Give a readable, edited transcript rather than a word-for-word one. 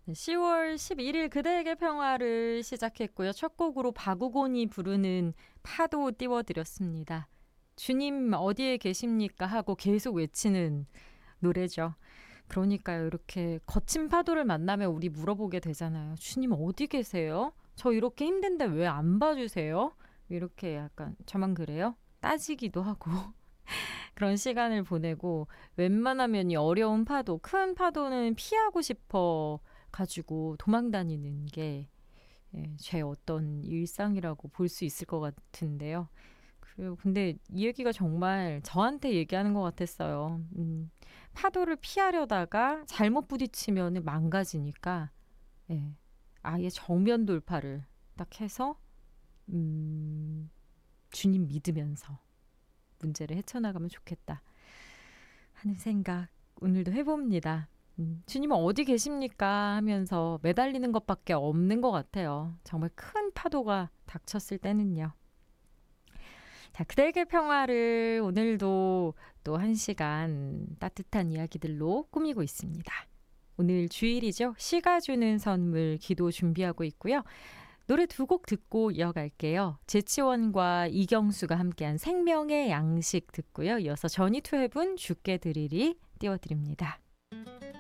10월 11일 그대에게 평화를 시작했고요. 첫 곡으로 박우곤이 부르는 파도 띄워드렸습니다. 주님 어디에 계십니까 하고 계속 외치는 노래죠. 그러니까요. 이렇게 거친 파도를 만나면 우리 물어보게 되잖아요. 주님 어디 계세요? 저 이렇게 힘든데 왜 안 봐주세요? 이렇게 약간 저만 그래요? 따지기도 하고 그런 시간을 보내고 웬만하면 이 어려운 파도, 큰 파도는 피하고 싶어 가지고 도망 다니는 게 제 어떤 일상이라고 볼 수 있을 것 같은데요. 그리고 근데 이 얘기가 정말 저한테 얘기하는 것 같았어요. 파도를 피하려다가 잘못 부딪히면 망가지니까 예, 아예 정면 돌파를 딱 해서 주님 믿으면서 문제를 헤쳐나가면 좋겠다 하는 생각 오늘도 해봅니다. 주님은 어디 계십니까 하면서 매달리는 것밖에 없는 것 같아요. 정말 큰 파도가 닥쳤을 때는요. 자, 그대에게 평화를 오늘도 또 1시간 따뜻한 이야기들로 꾸미고 있습니다. 오늘 주일이죠. 시가 주는 선물 기도 준비하고 있고요. 노래 2곡 듣고 이어갈게요. 재치원과 이경수가 함께한 생명의 양식 듣고요. 이어서 저니 투 헤븐 주께 드리리 띄워드립니다.